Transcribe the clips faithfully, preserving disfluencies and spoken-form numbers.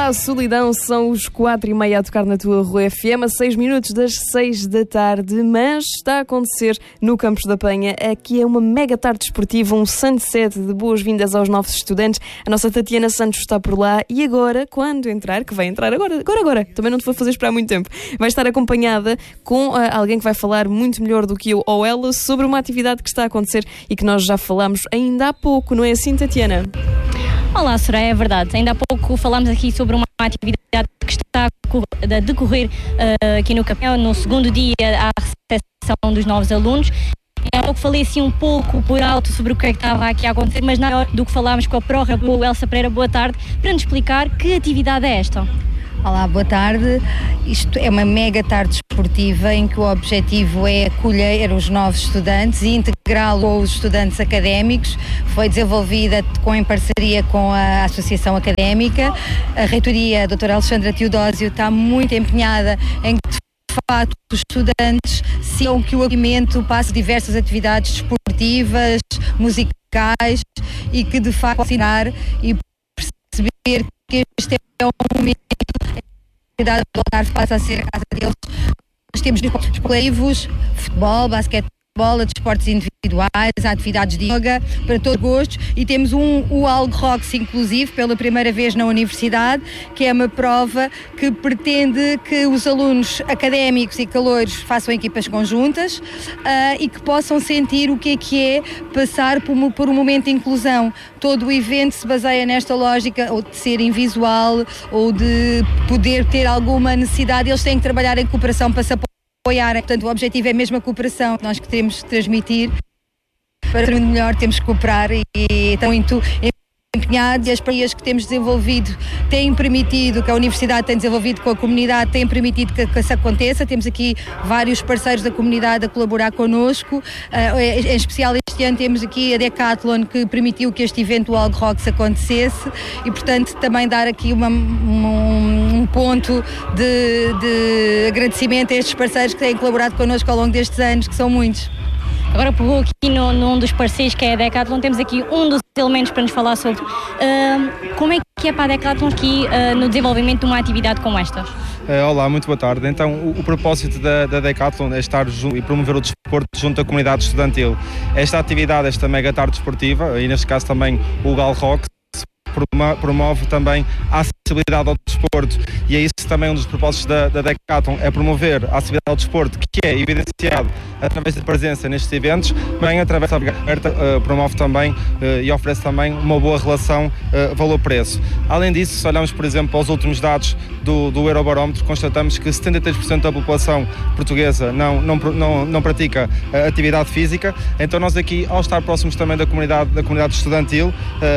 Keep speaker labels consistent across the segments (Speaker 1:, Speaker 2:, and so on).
Speaker 1: Olá, solidão, são os quatro e meia a tocar na tua Rua F M, a seis minutos das seis da tarde, mas está a acontecer no Campos da Penha. Aqui é uma mega tarde desportiva, um sunset de boas-vindas aos novos estudantes. A nossa Tatiana Santos está por lá e agora, quando entrar, que vai entrar agora, agora, agora, também não te vou fazer esperar muito tempo, vai estar acompanhada com uh, alguém que vai falar muito melhor do que eu ou ela sobre uma atividade que está a acontecer e que nós já falámos ainda há pouco, não é assim, Tatiana?
Speaker 2: Olá, Soraya, é verdade. Ainda há pouco falámos aqui sobre uma atividade que está a decorrer uh, aqui no Capel, no segundo dia à recepção dos novos alunos. Há pouco falei assim um pouco por alto sobre o que é que estava aqui a acontecer, mas nada do que falámos com a pró-rei, o Elsa Pereira, boa tarde, para nos explicar que atividade é esta.
Speaker 3: Olá, boa tarde. Isto é uma mega tarde esportiva em que o objetivo é acolher os novos estudantes e integrá-los com os estudantes académicos. Foi desenvolvida com, em parceria com a Associação Académica. A reitoria, a doutora Alexandra Teodósio, está muito empenhada em que, de facto, os estudantes sigam que o acolhimento passe diversas atividades desportivas, musicais e que, de facto, ensinar e perceber que este é um momento que a cidade passa a ser a casa deles. Nós temos coletivos, futebol, basquetebol, desportos individuais, atividades de yoga para todos os gostos e temos um, o Algo Rocks inclusive pela primeira vez na universidade, que é uma prova que pretende que os alunos académicos e calouros façam equipas conjuntas uh, e que possam sentir o que é que é passar por, por um momento de inclusão. Todo o evento se baseia nesta lógica ou de ser invisual ou de poder ter alguma necessidade. Eles têm que trabalhar em cooperação para se apoiar. Portanto, o objetivo é mesmo a cooperação que nós queremos transmitir. Para ser melhor temos que cooperar e estão muito empenhados e as parcerias que temos desenvolvido têm permitido, que a Universidade tem desenvolvido com a comunidade, têm permitido que, que isso aconteça. Temos aqui vários parceiros da comunidade a colaborar connosco, uh, em especial este ano temos aqui a Decathlon que permitiu que este evento do Algo Rocks acontecesse e, portanto, também dar aqui uma, um, um ponto de, de agradecimento a estes parceiros que têm colaborado connosco ao longo destes anos, que são muitos.
Speaker 2: Agora pegou aqui no, num dos parceiros que é a Decathlon, temos aqui um dos elementos para nos falar sobre uh, como é que é para a Decathlon aqui uh, no desenvolvimento de uma atividade como esta.
Speaker 4: Uh, olá, muito boa tarde. Então o, o propósito da, da Decathlon é estar junto e promover o desporto junto à comunidade estudantil. Esta atividade, esta mega tarde desportiva, e neste caso também o Gal Rock, promove também a acessibilidade ao desporto e é isso também um dos propósitos da, da Decathlon, é promover a acessibilidade ao desporto, que é evidenciado através da presença nestes eventos, mas também através da oferta, uh, promove também uh, e oferece também uma boa relação uh, valor-preço. Além disso, se olharmos, por exemplo, para os últimos dados do, do Eurobarómetro, constatamos que setenta e três por cento da população portuguesa não, não, não, não pratica uh, atividade física, então nós aqui, ao estar próximos também da comunidade, da comunidade estudantil, uh,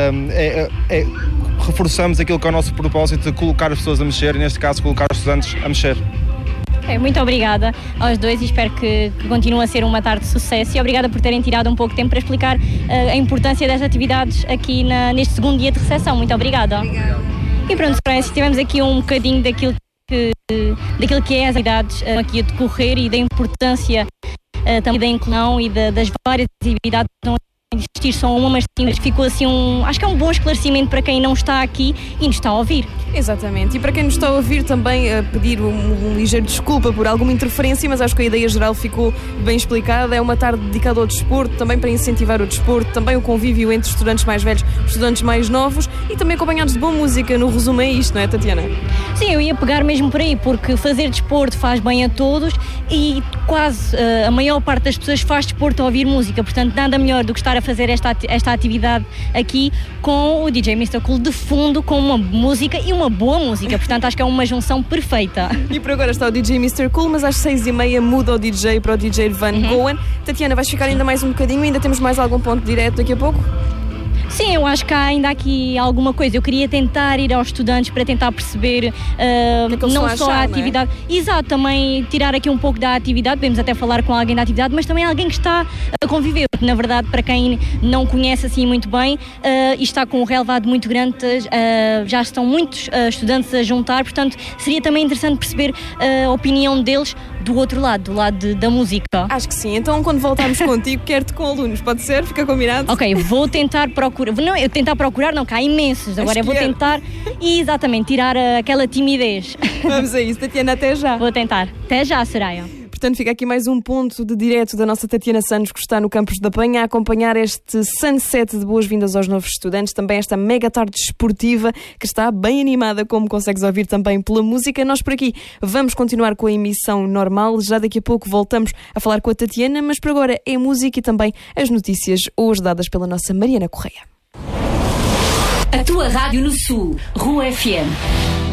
Speaker 4: é, é, reforçamos aquilo que é o nosso propósito de colocar as pessoas a mexer e, neste caso, colocar os estudantes a mexer.
Speaker 2: Okay, muito obrigada aos dois e espero que, que continue a ser uma tarde de sucesso e obrigada por terem tirado um pouco de tempo para explicar uh, a importância das atividades aqui na, neste segundo dia de recepção. Muito obrigada. Obrigada. E pronto, Francis, tivemos aqui um bocadinho daquilo que, daquilo que é as atividades uh, aqui a decorrer e da importância uh, também da inclusão e da, das várias atividades que estão existir só uma, mas ficou assim um, acho que é um bom esclarecimento para quem não está aqui e nos está a ouvir.
Speaker 1: Exatamente, e para quem nos está a ouvir também a pedir um, um ligeiro desculpa por alguma interferência, mas acho que a ideia geral ficou bem explicada. É uma tarde dedicada ao desporto, também para incentivar o desporto, também o convívio entre estudantes mais velhos, estudantes mais novos e também acompanhados de boa música. No resumo é isto, não é, Tatiana?
Speaker 2: Sim, eu ia pegar mesmo por aí, porque fazer desporto faz bem a todos e quase uh, a maior parte das pessoas faz desporto a ouvir música, portanto nada melhor do que estar a fazer esta, esta atividade aqui com o D J mister Cool de fundo, com uma música e uma boa música, portanto acho que é uma junção perfeita.
Speaker 1: E por agora está o D J mister Cool, mas às seis e meia muda o D J para o D J Van uhum. Goen. Tatiana, vais ficar ainda mais um bocadinho? Ainda temos mais algum ponto direto daqui a pouco?
Speaker 2: Sim, eu acho que há ainda aqui alguma coisa. Eu queria tentar ir aos estudantes para tentar perceber uh, não só achar, a atividade. É? Exato, também tirar aqui um pouco da atividade. Podemos até falar com alguém da atividade, mas também alguém que está a conviver. Porque, na verdade, para quem não conhece assim muito bem, uh, e está com um relevado muito grande, uh, já estão muitos uh, estudantes a juntar. Portanto, seria também interessante perceber uh, a opinião deles do outro lado, do lado de, da música.
Speaker 1: Acho que sim. Então, quando voltarmos contigo, quero-te com alunos. Pode ser? Fica combinado?
Speaker 2: Ok, vou tentar procurar procurar, não, eu tentar procurar, não, que há imensos, agora eu vou
Speaker 1: Escolher.
Speaker 2: tentar, exatamente, tirar uh, aquela timidez.
Speaker 1: Vamos a isso, Tatiana, até já.
Speaker 2: Vou tentar. Até já, Soraya.
Speaker 1: Portanto, fica aqui mais um ponto de direto da nossa Tatiana Santos, que está no campus da Penha, a acompanhar este sunset de boas-vindas aos novos estudantes, também esta mega tarde desportiva, que está bem animada, como consegues ouvir também pela música. Nós por aqui vamos continuar com a emissão normal, já daqui a pouco voltamos a falar com a Tatiana, mas por agora é música e também as notícias hoje dadas pela nossa Mariana Correia.
Speaker 5: A tua rádio no Sul, Rua F M.